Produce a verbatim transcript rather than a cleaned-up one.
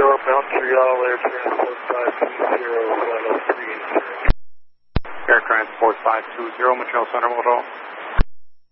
northbound Trial, Air Transport five two zero, flight level three eight zero. Air Transport five two zero, Montreal Center, Montreal.